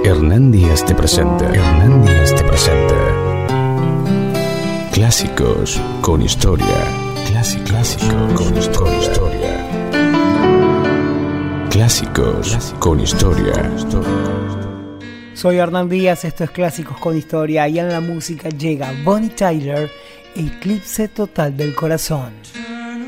Hernán Díaz te presenta. Hernán Díaz te presenta. Clásicos con historia. Clásicos con historia. Clásicos con historia. Soy Hernán Díaz, esto es Clásicos con Historia y en la música llega Bonnie Tyler, Eclipse Total del Corazón.